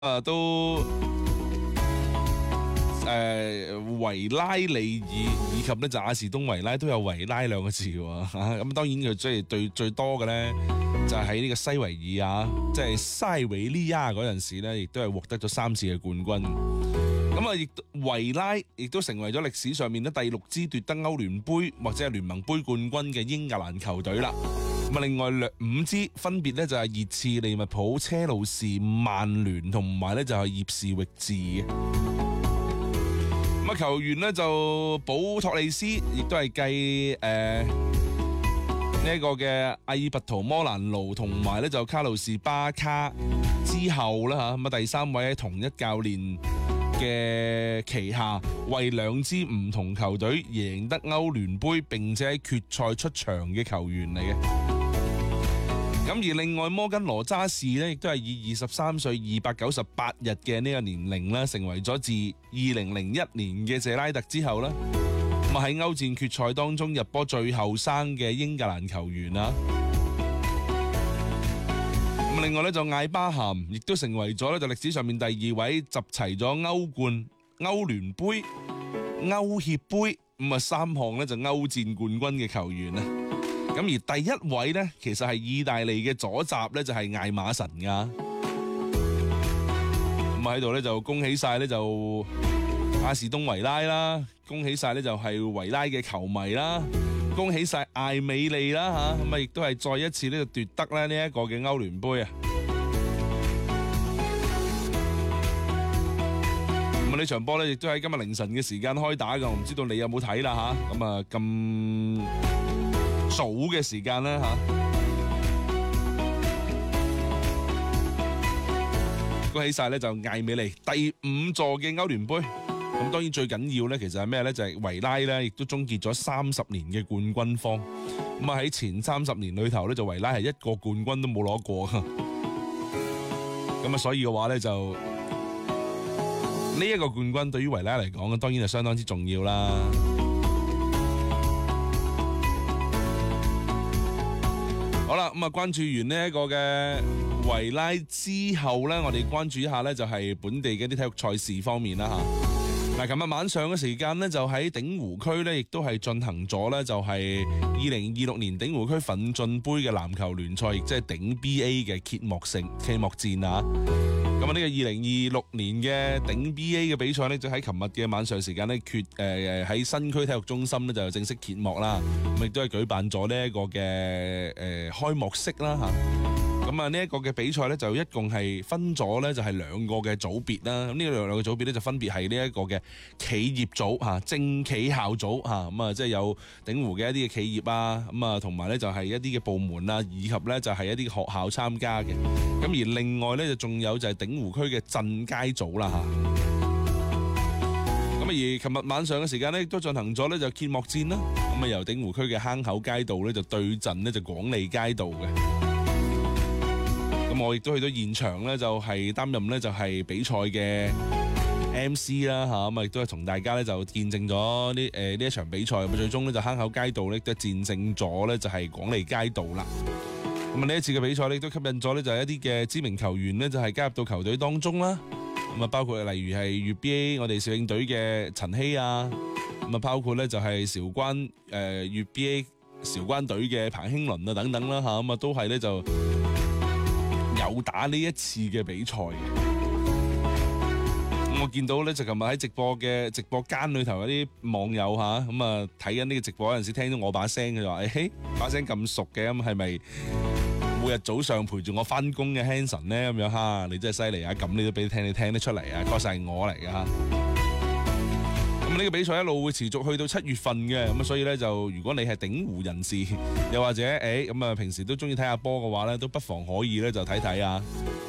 都維拉利爾以及咧就亞士東維拉都有維拉兩個字喎。咁當然佢即係對最多嘅咧就係喺呢個西維爾啊，即係西維利亞嗰陣時咧，亦都係獲得咗3次嘅冠軍。咁啊，亦維拉亦都成為咗歷史上面咧第6支奪得歐聯杯或者係聯盟杯冠軍嘅英格蘭球隊啦。咁啊，另外5支分別咧就係熱刺、利物浦、車路士、曼聯同埋咧就係葉士域治嘅。咁啊，球員咧就保托利斯，亦都係繼呢一個嘅阿爾拔圖摩蘭奴同埋咧就卡路士巴卡之後啦吓，咁啊第3位喺同一教練嘅旗下，為2支唔同球隊贏得歐聯杯，並且喺決賽出場嘅球員嚟嘅。咁而另外摩根羅渣士呢，亦都係以23歲298日嘅呢個年齡啦，成為咗自2001年嘅謝拉特之後啦，咁喺歐戰決賽當中入波最後生嘅英格蘭球員啦。咁另外咧就艾巴咸亦都成為咗咧就歷史上面第2位集齊咗歐冠、歐聯杯、歐協杯咁啊3項咧就歐戰冠軍嘅球員啊。咁而第1位咧其實係意大利嘅左閘咧就係艾馬臣噶。咁喺度咧就恭喜晒咧就亞士東維拉啦，恭喜晒咧就係維拉嘅球迷啦。恭喜晒艾美利啦吓，咁啊亦都係再一次呢就奪得咧呢一個嘅歐聯杯啊！咁啊呢場波咧亦都喺今日凌晨嘅時間開打噶，我唔知道你有冇睇啦吓，咁啊咁早嘅時間啦吓，恭喜晒咧就艾美利第5座嘅歐聯杯。咁當然最緊要咧，其實係咩咧？就係維拉咧，亦都終結咗30年嘅冠軍荒。咁啊喺前30年裏頭咧，就維拉係一個冠軍都冇攞過。咁啊，所以嘅話咧，就呢一個冠軍對於維拉嚟講，當然係相當之重要啦。好啦，咁啊關注完呢一個嘅維拉之後咧，我哋關注一下咧，就係本地嘅啲體育賽事方面啦吓。嗱，琴日晚上嘅時間呢，就喺鼎湖區呢，亦都係進行咗呢，就係2026年鼎湖區奮進杯嘅籃球聯賽，亦即係鼎 BA 嘅揭幕戰啊！咁啊，呢個2026年嘅鼎 BA 嘅比賽呢，就喺琴日嘅晚上時間呢，喺新區體育中心呢，就正式揭幕啦。咁亦都係舉辦咗呢一個嘅開幕式啦吓。咁啊，呢一個嘅比賽咧，就一共係分咗咧，就係2個嘅組別啦。咁呢兩個組別咧，就分別係呢一個嘅企業組吓、政企校組吓，咁啊，即係有鼎湖嘅一啲嘅企業啊，咁啊，同埋咧就係一啲嘅部門啊，以及咧就係一啲學校參加嘅。咁而另外咧，就仲有就係鼎湖區嘅鎮街組啦吓。咁而琴日晚上嘅時間咧，亦都進行咗咧就揭幕戰啦。咁啊，由鼎湖區嘅坑口街道咧就對陣咧就廣利街道嘅。咁我亦都去到現場咧，就係擔任咧就係比賽嘅 MC 啦吓，咁啊亦都係同大家咧就見證咗呢一場比賽，咁最終咧就坑口街道咧都戰勝咗咧就係廣利街道啦。咁啊呢一次嘅比賽咧都吸引咗咧就係一啲嘅知名球員咧就係加入到球隊當中啦。咁啊包括例如係粵 BA 我哋攝影隊嘅陳希啊，咁啊包括咧就係韶關粵 BA 韶關隊嘅彭興倫啊等等啦吓，咁啊都係咧就有打呢一次嘅比賽嘅。我見到咧就琴日喺直播間裏頭有啲網友吓，咁啊睇緊呢個直播嗰陣時聽到我把聲，佢就話把聲咁熟嘅，咁係咪每日早上陪住我翻工嘅 Hanson 咧？咁樣吓，你真係犀利啊！咁你都俾你聽得出嚟啊，確實係我嚟噶。咁呢個比賽一路會持續去到7月份嘅，咁所以咧就如果你係鼎湖人士，又或者咁啊平時都中意睇下波嘅話咧，都不妨可以咧就睇睇啊。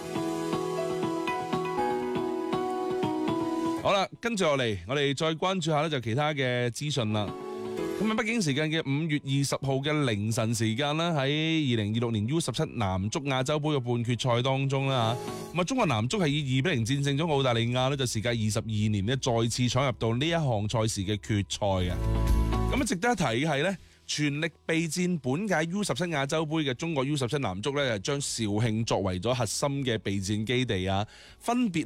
好啦，跟住落嚟，我哋再關注下咧就其他嘅資訊啦。咁喺北京時間嘅5月20號嘅凌晨時間啦，喺2026年 U17 男足亞洲杯嘅半決賽當中啦，咁啊中國男足係以2-0戰勝咗澳大利亞咧，就時隔22年咧再次闖入到呢一項賽事嘅決賽嘅。咁啊值得一提嘅係咧，全力備戰本屆 U17 亞洲杯嘅中國 U17 男足咧，係將肇慶作為咗核心嘅備戰基地啊，分別